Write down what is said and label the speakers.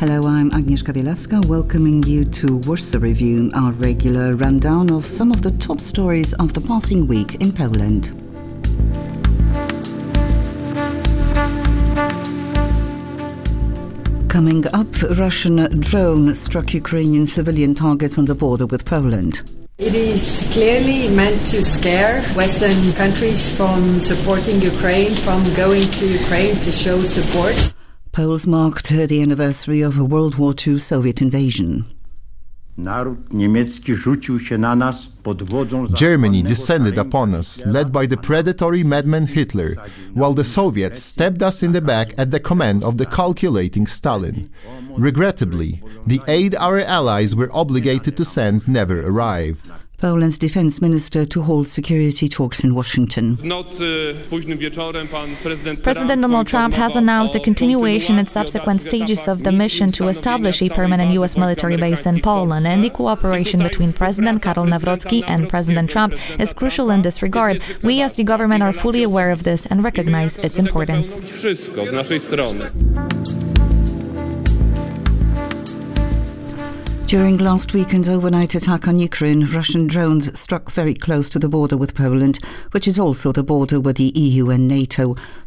Speaker 1: Hello, I'm Agnieszka Bielawska, welcoming you to Warsaw Review, our regular rundown of some of the top stories of the passing week in Poland. Coming up, Russian drone struck Ukrainian civilian targets on the border with Poland.
Speaker 2: It is clearly meant to scare Western countries from supporting Ukraine, from going to Ukraine to show support.
Speaker 1: Poles marked the anniversary of a World War II Soviet invasion.
Speaker 3: Germany descended upon us, led by the predatory madman Hitler, while the Soviets stabbed us in the back at the command of the calculating Stalin. Regrettably, the aid our allies were obligated to send never arrived.
Speaker 1: Poland's defense minister to hold security talks in Washington.
Speaker 4: President Donald Trump has announced a continuation and subsequent stages of the mission to establish a permanent U.S. military base in Poland, and the cooperation between President Karol Nawrocki and President Trump is crucial in this regard. We as the government are fully aware of this and recognize its importance.
Speaker 1: During last weekend's overnight attack on Ukraine, Russian drones struck very close to the border with Poland, which is also the border with the EU and NATO.